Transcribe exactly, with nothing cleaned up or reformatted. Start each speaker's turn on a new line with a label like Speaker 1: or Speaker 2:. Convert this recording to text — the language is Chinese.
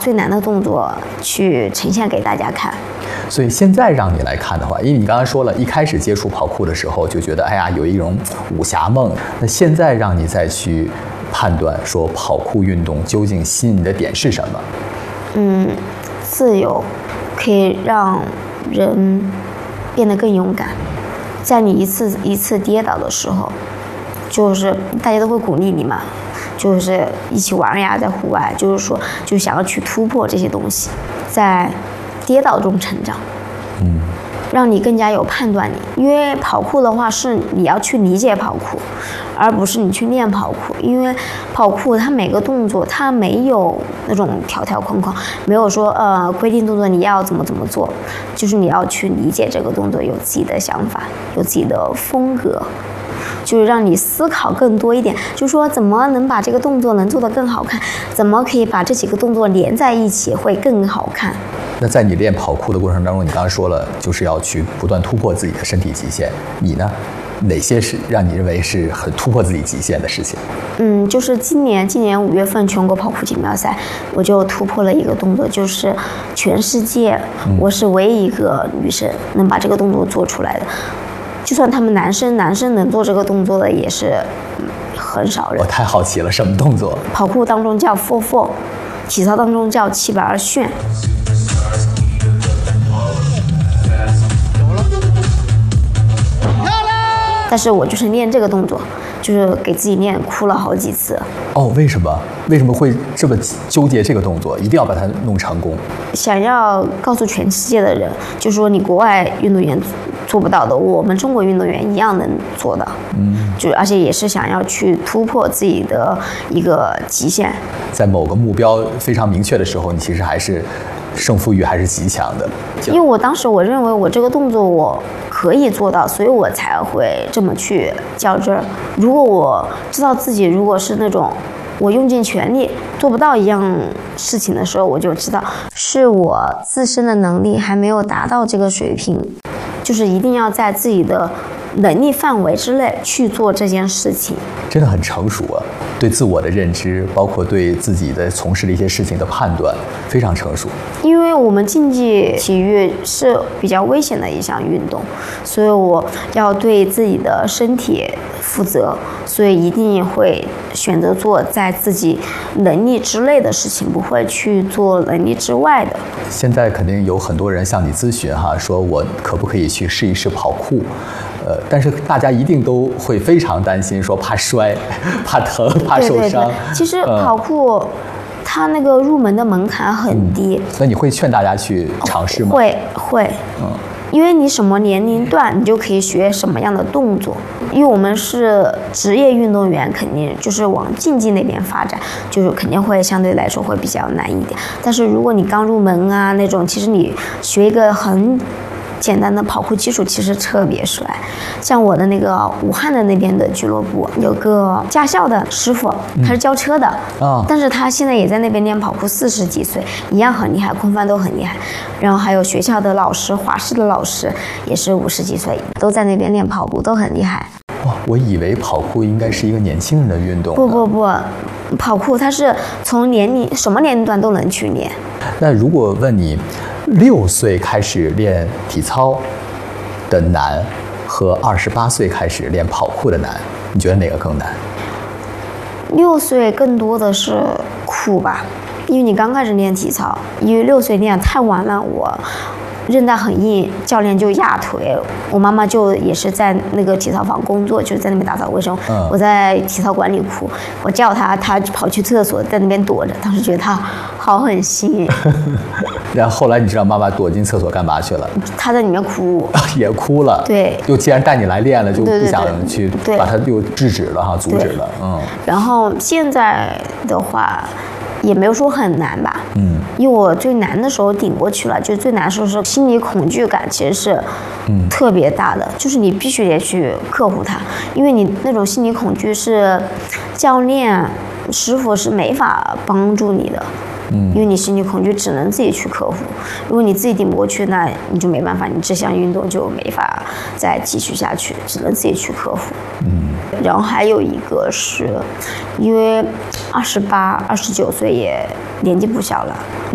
Speaker 1: 最难的动作去呈现给大家看。
Speaker 2: 所以现在让你来看的话，因为你刚才说了一开始接触跑酷的时候就觉得哎呀有一种武侠梦，那现在让你再去判断说跑酷运动究竟吸引你的点是什么？
Speaker 1: 嗯，自由可以让人变得更勇敢。在你一次一次跌倒的时候，就是大家都会鼓励你嘛，就是一起玩呀，在户外，就是说就想要去突破这些东西，在跌倒中成长，
Speaker 2: 嗯，
Speaker 1: 让你更加有判断力。因为跑酷的话是你要去理解跑酷，而不是你去练跑酷。因为跑酷它每个动作它没有那种条条框框，没有说呃规定动作你要怎么怎么做，就是你要去理解这个动作，有自己的想法，有自己的风格。就是让你思考更多一点，就是说怎么能把这个动作能做得更好看，怎么可以把这几个动作连在一起会更好看。
Speaker 2: 那在你练跑酷的过程当中，你刚才说了就是要去不断突破自己的身体极限，你呢哪些是让你认为是很突破自己极限的事情？
Speaker 1: 嗯，就是今年今年五月份全国跑酷锦标赛，我就突破了一个动作，就是全世界我是唯一一个女生能把这个动作做出来的。就算他们男生男生能做这个动作的也是很少人。
Speaker 2: 我太好奇了，什么动作？
Speaker 1: 跑酷当中叫 four four， 体操当中叫七百二旋。但是我就是练这个动作，就是给自己练哭了好几次。
Speaker 2: 哦，为什么？为什么会这么纠结这个动作？一定要把它弄成功？
Speaker 1: 想要告诉全世界的人，就是说你国外运动员做不到的，我们中国运动员一样能做到。嗯，就而且也是想要去突破自己的一个极限。
Speaker 2: 在某个目标非常明确的时候，你其实还是胜负欲还是极强的。
Speaker 1: 因为我当时我认为我这个动作我可以做到，所以我才会这么去较真儿。如果我知道自己如果是那种我用尽全力做不到一样事情的时候，我就知道是我自身的能力还没有达到这个水平，就是一定要在自己的能力范围之内去做这件事情。
Speaker 2: 真的很成熟啊，对自我的认知，包括对自己的从事的一些事情的判断，非常成熟。
Speaker 1: 因为我们竞技体育是比较危险的一项运动，所以我要对自己的身体负责，所以一定会选择做在自己能力之内的事情，不会去做能力之外的。
Speaker 2: 现在肯定有很多人向你咨询哈，说我可不可以去试一试跑酷？呃，但是大家一定都会非常担心，说怕摔、怕疼、怕受伤。
Speaker 1: 对对对，其实跑酷、嗯、它那个入门的门槛很低。
Speaker 2: 嗯、那你会劝大家去尝试吗？
Speaker 1: 会会，嗯，因为你什么年龄段你就可以学什么样的动作。因为我们是职业运动员，肯定就是往竞技那边发展，就是肯定会相对来说会比较难一点。但是如果你刚入门啊那种，其实你学一个很简单的跑酷基础其实特别帅。像我的那个武汉的那边的俱乐部有个驾校的师傅，他是教车的、嗯、但是他现在也在那边练跑酷，四十几岁一样很厉害，空翻都很厉害。然后还有学校的老师，华师的老师也是五十几岁，都在那边练跑步，都很厉害。
Speaker 2: 哇，我以为跑酷应该是一个年轻人的运动。
Speaker 1: 不不不，跑酷它是从年龄什么年龄段都能去练。
Speaker 2: 那如果问你六岁开始练体操的难和二十八岁开始练跑酷的难，你觉得哪个更难？
Speaker 1: 六岁更多的是苦吧，因为你刚开始练体操，因为六岁练太晚了，我韧带很硬，教练就压腿。我妈妈就也是在那个体操房工作，就是在那边打扫卫生。嗯、我在体操馆里哭，我叫她，她跑去厕所，在那边躲着。当时觉得她好狠心。
Speaker 2: 然后后来你知道妈妈躲进厕所干嘛去了？
Speaker 1: 她在里面哭，
Speaker 2: 也哭了。
Speaker 1: 对，
Speaker 2: 又既然带你来练了，就不想去把她又制止了哈，阻止了。嗯。
Speaker 1: 然后现在的话，也没有说很难吧，嗯，因为我最难的时候顶过去了，就最难的时候是心理恐惧感，其实是，嗯，特别大的，就是你必须得去克服它，因为你那种心理恐惧是教练、师傅是没法帮助你的，嗯，因为你心理恐惧只能自己去克服，如果你自己顶不过去，那你就没办法，你这项运动就没法再继续下去，只能自己去克服，嗯。然后还有一个是，因为二十八、二十九岁也年纪不小了，